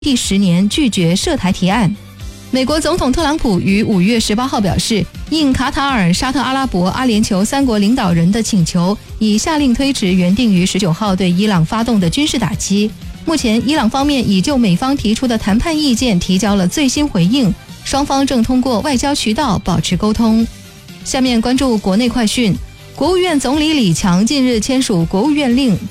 第10年拒绝涉台提案。美国总统特朗普于5月18号表示，应卡塔尔、沙特阿拉伯、阿联酋3国领导人的请求，已下令推迟原定于19号对伊朗发动的军事打击。目前，伊朗方面已就美方提出的谈判意见提交了最新回应，双方正通过外交渠道保持沟通。下面关注国内快讯。国务院总理李强近日签署国务院令，